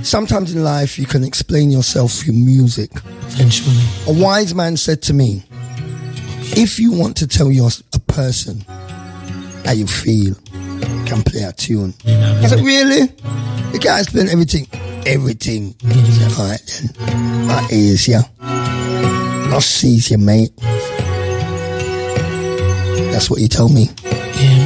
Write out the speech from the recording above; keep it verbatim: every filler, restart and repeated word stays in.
sometimes in life you can explain yourself through music. Eventually. A wise man said to me, if you want to tell your a person how you feel, you can play a tune. I said, really? You can't explain everything. Everything. Said, all right then. My ears, yeah. I'll seize you, mate. That's what he told me.